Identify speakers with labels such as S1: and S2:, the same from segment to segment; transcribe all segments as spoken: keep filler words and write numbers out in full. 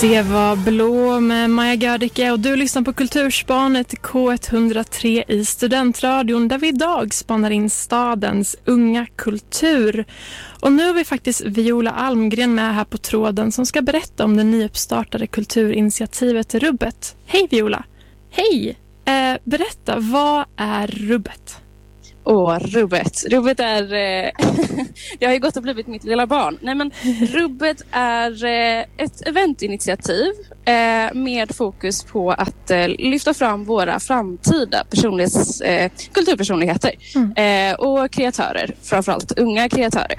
S1: Det var Blå med Maja Gördicke och du lyssnar på Kulturspanet K ett noll tre i Studentradion där vi idag spanar in stadens unga kultur. Och nu har vi faktiskt Viola Almgren med här på tråden som ska berätta om det nyuppstartade kulturinitiativet Rubbet. Hej Viola! Hej! Eh, berätta, vad är Rubbet?
S2: Åh, Rubbet. Rubbet är... Eh, det har ju gått och blivit mitt lilla barn. Nej, men Rubbet är eh, ett eventinitiativ eh, med fokus på att eh, lyfta fram våra framtida personlighets, eh, kulturpersonligheter mm. eh, och kreatörer, framförallt unga kreatörer.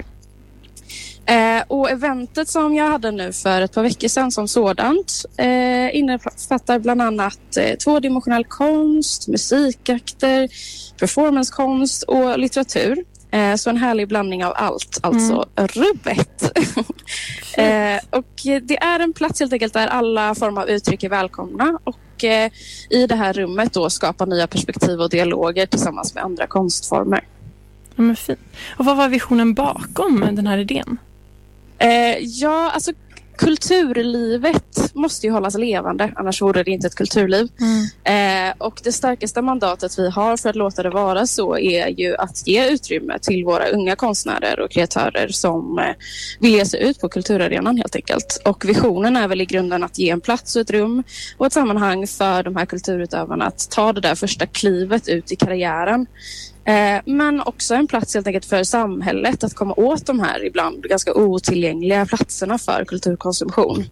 S2: Eh, och eventet som jag hade nu för ett par veckor sedan som sådant eh, innefattar bland annat eh, tvådimensionell konst, musikakter, performancekonst och litteratur. Eh, så en härlig blandning av allt, alltså mm. Rubbet. eh, och det är en plats helt enkelt där alla former av uttryck är välkomna och eh, i det här rummet då skapa nya perspektiv och dialoger tillsammans med andra konstformer.
S1: Ja, men fint. Och vad var visionen bakom den här idén?
S2: Eh, ja, alltså kulturlivet måste ju hållas levande, annars vore det inte ett kulturliv. Mm. Eh, och det starkaste mandatet vi har för att låta det vara så är ju att ge utrymme till våra unga konstnärer och kreatörer som eh, vill ge sig ut på kulturarenan helt enkelt. Och visionen är väl i grunden att ge en plats och ett rum och ett sammanhang för de här kulturutövarna att ta det där första klivet ut i karriären. Eh, men också en plats helt enkelt för samhället att komma åt de här ibland ganska otillgängliga platserna för kulturkonsumtion.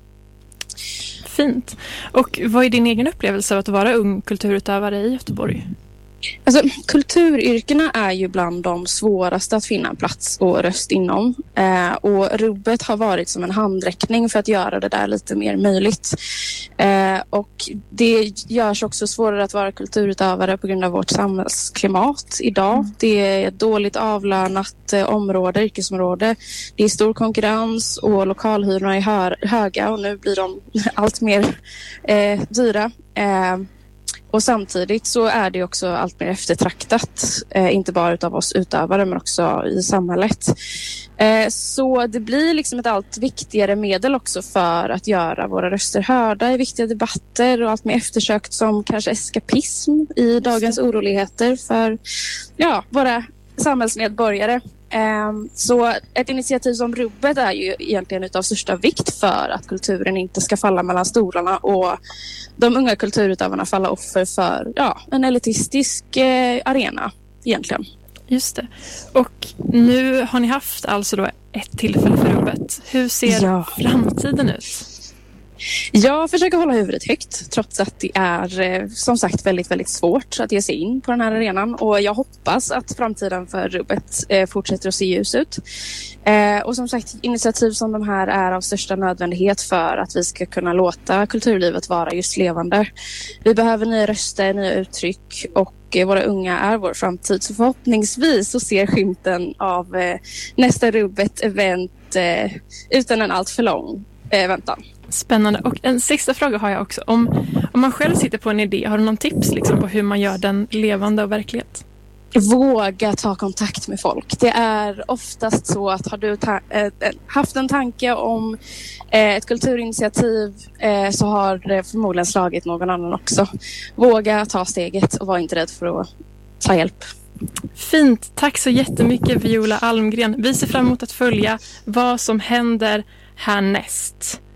S1: Fint. Och vad är din egen upplevelse av att vara ung kulturutövare i Göteborg?
S2: Alltså, kulturyrkena är ju bland de svåraste att finna en plats och röst inom. Eh, och Rubbet har varit som en handräckning för att göra det där lite mer möjligt. Eh, och det görs också svårare att vara kulturutövare på grund av vårt samhällsklimat idag. Mm. Det är ett dåligt avlönat eh, område, yrkesområde. Det är stor konkurrens och lokalhyrorna är hö- höga och nu blir de allt mer eh, dyra. Eh, Och samtidigt så är det också allt mer eftertraktat, eh, inte bara utav oss utövare men också i samhället. Eh, så det blir liksom ett allt viktigare medel också för att göra våra röster hörda i viktiga debatter och allt mer eftersökt som kanske eskapism i dagens oroligheter för ja, våra samhällsmedborgare. Så ett initiativ som Rubbet är ju egentligen utav största vikt för att kulturen inte ska falla mellan stolarna och de unga kulturutövarna falla offer för ja, en elitistisk eh, arena egentligen.
S1: Just det. Och nu har ni haft alltså då ett tillfälle för Rubbet. Hur ser ja. framtiden ut?
S2: Jag försöker hålla huvudet högt trots att det är som sagt väldigt, väldigt svårt att ge sig in på den här arenan och jag hoppas att framtiden för Rubbet eh, fortsätter att se ljus ut. Eh, och som sagt, initiativ som de här är av största nödvändighet för att vi ska kunna låta kulturlivet vara just levande. Vi behöver nya röster, nya uttryck och eh, våra unga är vår framtid. Så förhoppningsvis så ser skymten av eh, nästa Rubbet-event eh, utan en allt för lång eh, väntan.
S1: Spännande. Och en sista fråga har jag också. Om, om man själv sitter på en idé, har du någon tips liksom, på hur man gör den levande och verklighet?
S2: Våga ta kontakt med folk. Det är oftast så att har du ta- äh, haft en tanke om äh, ett kulturinitiativ äh, så har det förmodligen slagit någon annan också. Våga ta steget och var inte rädd för att ta hjälp.
S1: Fint. Tack så jättemycket Viola Almgren. Vi ser fram emot att följa vad som händer härnäst.